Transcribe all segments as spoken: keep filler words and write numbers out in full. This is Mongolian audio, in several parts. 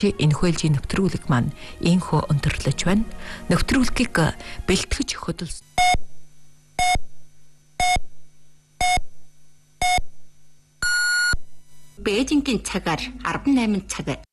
Энэ хөлжийн нэвтрүүлэг маань инхо өндөрлөж байна. Нэвтрүүлгийг бэлтгэж хөдөлсөн. Бээжингийн цагаар арван найман цаг.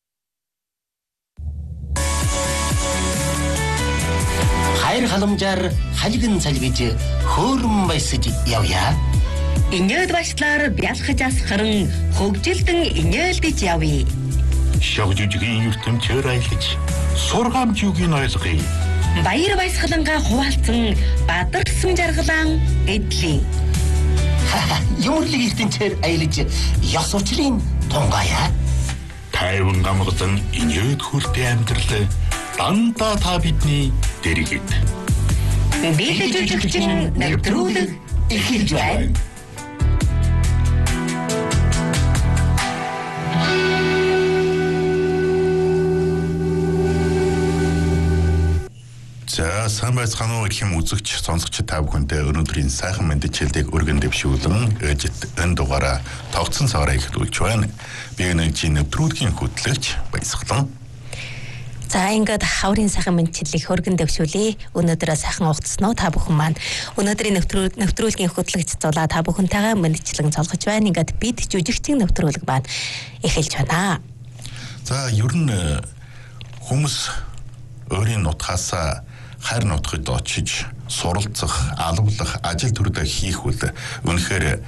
Хайр халамжаар халигэн салгиж хөөрөн баясаж явъя. Инээд башлаар бялхаж асхаран хөгжилдөн инээлдэж явъя. Шог жүжигийн ертөнцөөр аялаж сургамж юугийн ойлгоё. Баяр баясгалангаа хуваалцсан бадарсан жаргалан эдлээ. Юмрлыг ертөнцөөр аялаж ёс урчлын тунгая. Тайван гамгазан инээд хүртэ амьдрал дандаа та бидний дэргэд. Бид жүжигчин нэвтрүүлэг эхэлж байна. За сайн байцгаана уу ихэм үзэгч сонсогч та бүхэндээ өнөөдрийн сайхан мэдээллийг өргөн дэвшүүлэн ээжит энэ дугаараа тогтсон цаараа эхлүүлж байна. Би энэжийн нэвтрүүлгийн хөтлөгч Баясгалан. За ингээд хаврын сайхан мэдээллийг өргөн дэвшүүлье. Өнөөдөр сайхан угтсан уу та бүхэн маань. Өнөөдрийн нэвтрүүл нэвтрүүлгийн хөтлөгч зулаа та бүхэнтэйгээ мэдчлэн цолгож байна. Ингээд бид жүжигчин нэвтрүүлэг маань эхэлж байна. За ер нь хүмүүс өөрийн нутгаасаа хайр нутгад очиж суралцах, албалах, ажил төрөлд хийх үл үнэхээр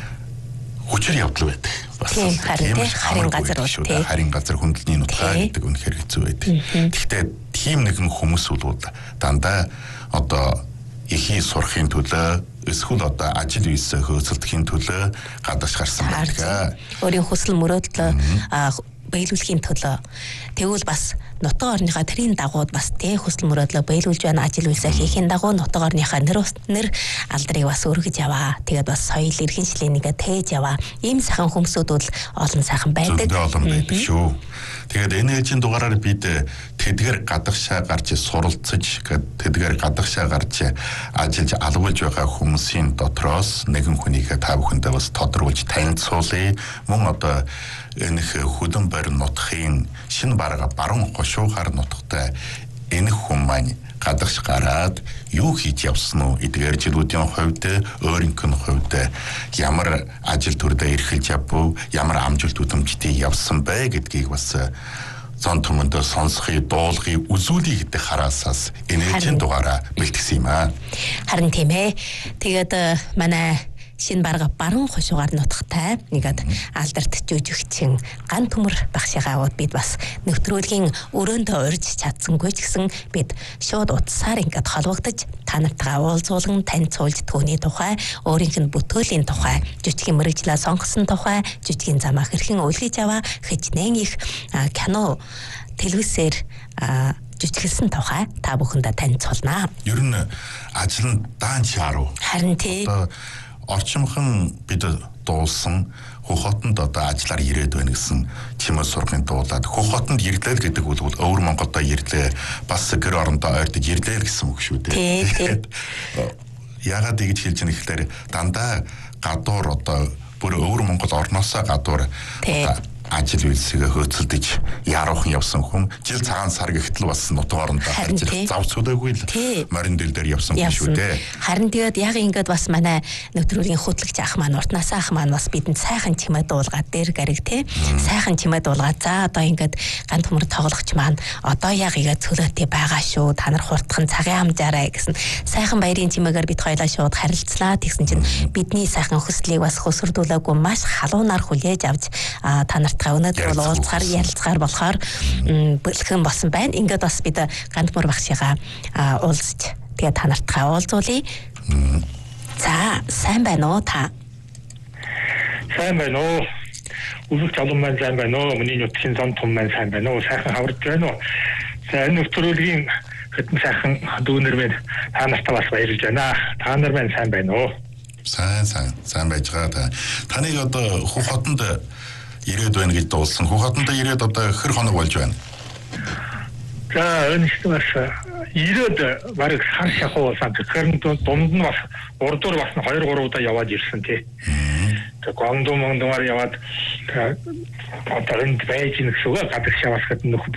хүчээр явдал байдаг. Бас тийм харин газар шүү дээ. Харин газар хөндлөний нутгаа гэдэг үнэхээр хэцүү байдаг. Гэхдээ тийм нэгэн хүмүүс бол дандаа одоо ихий сурахын төлөө эсвэл одоо ажил үйсээ хөөцөлдөхийн төлөө гадагш гарсан байдаг. Өөрийн хүсэл мөрөөдлөө биелүүлэхийн төлөө тэгвэл бас нутаг орныхаа тэрийн дагууд бас тэ хүсэл мөрөөдлөө биелүүлж байна. Ажил үйлсээ хийхин дагуу нутаг орныхаа нэр нэр алдрыг бас өргөж яваа. Тэгээд бас соёл иргэншлийн нэгэ тээж яваа. Ийм сайхан хүмүүсүүд бол олон сайхан байдаг. Олон байдаг шүү. Тэгээд энэ ээжийн дугаараар бид тэдгээр гадагшаа гарч суралцаж, тэдгээр гадагшаа гарч ажиллаж алгуулж байгаа хүмүүсийн дотроос нэгэн хүнийг та бүхэндээ бас тодруулж танилцуулъя. Мөн одоо энэ хөдөн барин нутгийн шинэ бараг баруун гошуугаар нутагтай энэ хүн маань гадагш гараад юу хийж явсан уу эдгээр жилүүдийн хувьд өөрийнх нь хувьд ямар ажил төрөдөө эрхэлж явв ямар амжилт үзэмжтэй явсан бэ гэдгийг бас зон түмэндээ сонсхий дуулгыг үзүүлэе гэдэг хараасаас энэжин дугаараа бэлтгэсэн юм аа. Харин тийм ээ. Тэгээд манай шинэ бараг баруун хошуугаар нутагтай нэгэд алдарт жүжигчин ган төмөр багшигаавууд бид бас нэвтрүүлгийн өрөөндөө урьж чадсангүй ч гэсэн бид шууд утсаар ингээд холбогдож та нартайгаа уулзуулан танилцуулж түүний тухай өөрийнх нь бүтээлийн тухай жүжигчин мэрэгжлээ сонгосон тухай жүжигчин замаа хэрхэн үлгэж аваа хичнээн их кино телевизээр жүжиглсэн тухай та бүхэндээ танилцуулнаа. Ер нь ажил нь даан шааруу. Харин тий орчимхон бид дуулсан Хөхотонд одоо ажиллаар ирээд байна гэсэн чимээ сургын дуулаад Хөхотонд ирлээ гэдэг бол өвөр Монголдо ирлээ бас гэр орондоо ойртож ирлээ гэсэн үг шүү дээ. Яагаад ингэж хэлж яах гэхээр дандаа гадуур одоо бүр өвөр Монгол орноосоо гадуур ажил үйлсээ хөөцөлдөж яруухан явсан хүн жил цагаан сар гэхтэл бас нутгаар нь харж зав цөлөөгүй л морин дэл дээр явсан хүн шүү дээ. Харин тэгээд яг ингээд бас манай нэвтрүүлгийн хөтлөгч ах маань уртнаас ах маань бас бидэнд сайхан чимээ дуулгаад дээр гариг те сайхан чимээ дуулгаад за одоо ингээд ган төмөр тоглогч маань одоо яг игээ цөлөөтэй байгаа шүү та нар хурдхан цагаан амжаарай гэсэн сайхан баярын чимээгээр бид хоёлаа шууд харилцлаа тэгсэн чинь бидний сайхан хүслийг бас хөсөрдүүлээгүй маш халуунаар хүлээж авч та нар өнөөдөр бол уулзахаар ярилцахаар болохоор бэлхэн болсон байна. Ингээд бас бид гандмөр багшигаа уулзч тэгээ та нартайгаа уулзуулъя. За сайн байна уу та? Сайн байна уу? Үлэг залуу маань сайн байна уу? Миний нутгийн зам том маань сайн байна уу? Сайхан хаврж байна уу? За энэ нэвтрүүлгийн хэдэн сайхан дүүнер байна. Та нартай бас баярлж байна. Та нар маань сайн байна уу? Сайн сайн сайн байж байгаа. Таныг одоо Хөхотонд ирээд байна гэж дуулсан. Хөхотонд ирээд одоо хэр хоног болж байна? За энэ ч бас ирээд бараг сар шахуу болсон. Тэгэхээр дунд нь бас урдуур бас хоёр гурав удаа яваад ирсэн тий. Тэгээ Гуандун Монгдоор яваад одоо энд байж гэнэ гэсэн үг гадагшаа бас гэдэг нөхөд